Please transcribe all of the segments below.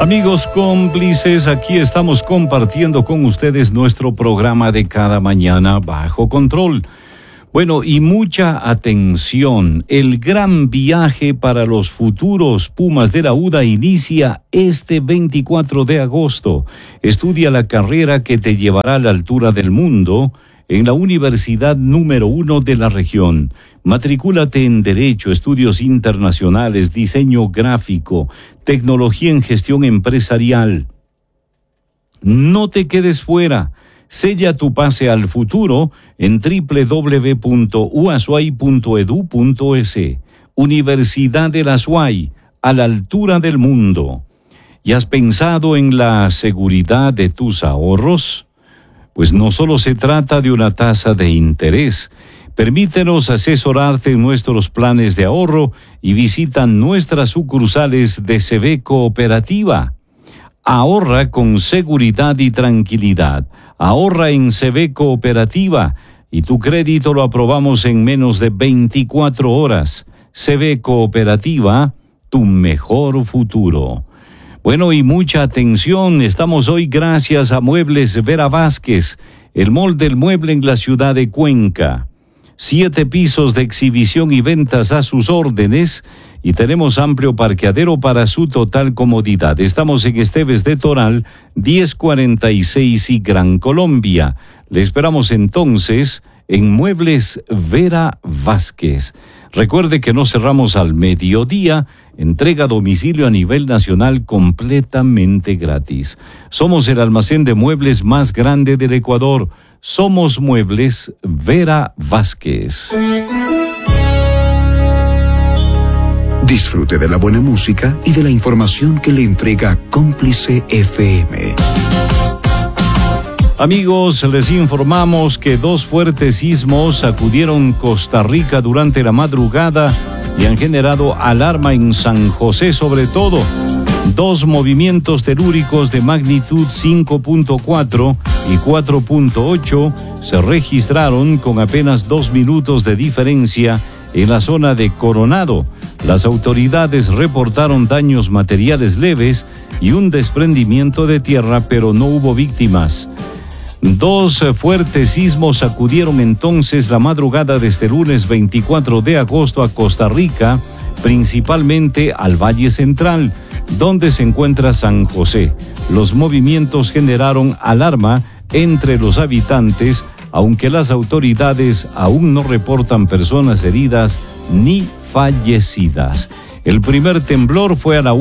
Amigos cómplices, aquí estamos compartiendo con ustedes nuestro programa de cada mañana Bajo Control. Bueno, y mucha atención, el gran viaje para los futuros Pumas de la UDA inicia este 24 de agosto. Estudia la carrera que te llevará a la altura del mundo en la universidad número 1 de la región. Matricúlate en Derecho, Estudios Internacionales, Diseño Gráfico, Tecnología en Gestión Empresarial. No te quedes fuera. Sella tu pase al futuro en www.uasuay.edu.es. Universidad de la Azuay, a la altura del mundo. ¿Y has pensado en la seguridad de tus ahorros? Pues no solo se trata de una tasa de interés. Permítenos asesorarte en nuestros planes de ahorro y visita nuestras sucursales de CB Cooperativa. Ahorra con seguridad y tranquilidad. Ahorra en CB Cooperativa y tu crédito lo aprobamos en menos de 24 horas. CB Cooperativa, tu mejor futuro. Bueno, y mucha atención, estamos hoy gracias a Muebles Vera Vázquez, el mall del mueble en la ciudad de Cuenca. 7 pisos de exhibición y ventas a sus órdenes y tenemos amplio parqueadero para su total comodidad. Estamos en Esteves de Toral, 1046 y Gran Colombia. Le esperamos entonces en Muebles Vera Vázquez. Recuerde que no cerramos al mediodía. Entrega a domicilio a nivel nacional completamente gratis. Somos el almacén de muebles más grande del Ecuador. Somos Muebles Vera Vázquez. Disfrute de la buena música y de la información que le entrega Cómplice FM. Amigos, les informamos que 2 fuertes sismos sacudieron Costa Rica durante la madrugada y han generado alarma en San José sobre todo. 2 movimientos telúricos de magnitud 5.4 y 4.8 se registraron con apenas 2 minutos de diferencia en la zona de Coronado. Las autoridades reportaron daños materiales leves y un desprendimiento de tierra, pero no hubo víctimas. 2 fuertes sismos sacudieron entonces la madrugada de este lunes 24 de agosto a Costa Rica, principalmente al Valle Central, donde se encuentra San José. Los movimientos generaron alarma entre los habitantes, aunque las autoridades aún no reportan personas heridas ni fallecidas. El primer temblor fue a la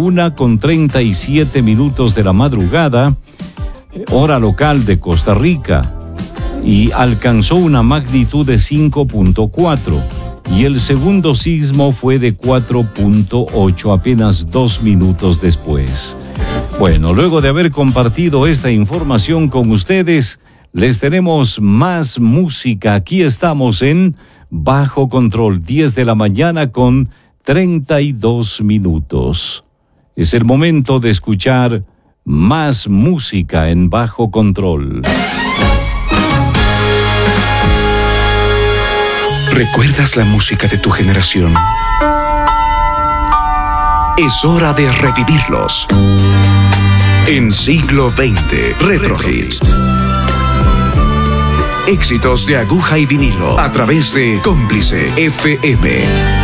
1:37 de la madrugada, hora local de Costa Rica, y alcanzó una magnitud de 5.4, y el segundo sismo fue de 4.8 apenas 2 minutos después. Bueno, luego de haber compartido esta información con ustedes, les tenemos más música. Aquí estamos en Bajo Control, 10 de la mañana con 32 minutos. Es el momento de escuchar más música en Bajo Control. ¿Recuerdas la música de tu generación? Es hora de revivirlos. En Siglo XX, Retro Hits. Éxitos de aguja y vinilo a través de Cómplice FM.